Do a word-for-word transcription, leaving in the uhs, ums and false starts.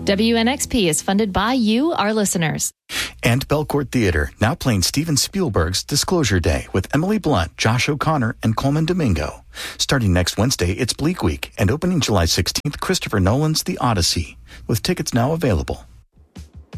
W N X P is funded by you, our listeners. And Belcourt Theater, now playing Steven Spielberg's Disclosure Day with Emily Blunt, Josh O'Connor, and Coleman Domingo. Starting next Wednesday, it's Bleak Week, and opening July sixteenth, Christopher Nolan's The Odyssey, with tickets now available.